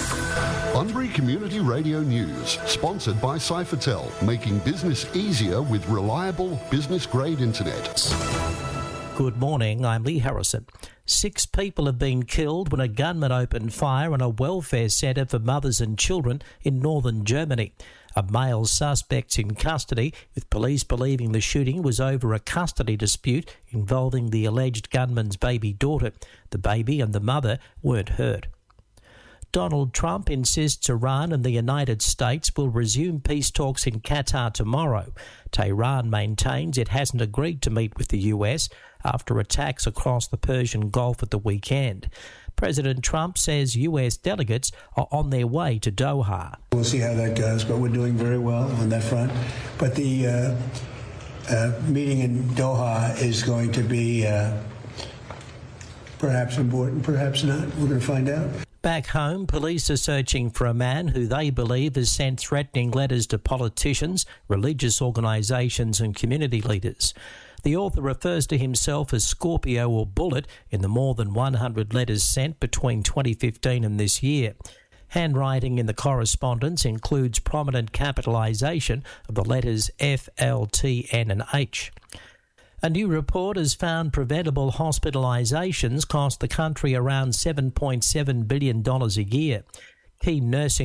Bunbury Community Radio News, sponsored by Cyphertel, making business easier with reliable business-grade internet. Good morning, I'm Lee Harrison. 6 people have been killed when a gunman opened fire on a welfare centre for mothers and children in northern Germany. A male suspect's in custody, with police believing the shooting was over a custody dispute involving the alleged gunman's baby daughter. The baby and the mother weren't hurt. Donald Trump insists Iran and the United States will resume peace talks in Qatar tomorrow. Tehran maintains it hasn't agreed to meet with the US after attacks across the Persian Gulf at the weekend. President Trump says US delegates are on their way to Doha. We'll see how that goes, but we're doing very well on that front. But the meeting in Doha is going to be perhaps important, perhaps not. We're going to find out. Back home, police are searching for a man who they believe has sent threatening letters to politicians, religious organisations and community leaders. The author refers to himself as Scorpio or Bullet in the more than 100 letters sent between 2015 and this year. Handwriting in the correspondence includes prominent capitalisation of the letters F, L, T, N and H. A new report has found preventable hospitalisations cost the country around $7.7 billion a year. Key nursing